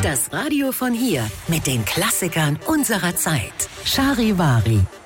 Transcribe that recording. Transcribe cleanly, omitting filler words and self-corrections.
Das Radio von hier mit den Klassikern unserer Zeit. Charivari.